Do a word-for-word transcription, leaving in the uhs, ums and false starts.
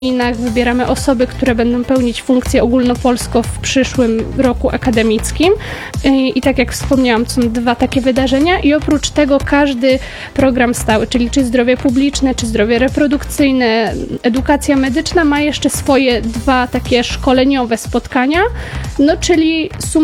egzaminach wybieramy osoby, które będą pełnić funkcję ogólnopolską w przyszłym roku akademickim. I, i tak jak wspomniałam, są dwa takie wydarzenia i oprócz tego każdy program stały, czyli czy zdrowie publiczne, czy zdrowie reprodukcyjne, edukacja medyczna ma jeszcze swoje dwa takie szkoleniowe spotkania, no czyli sum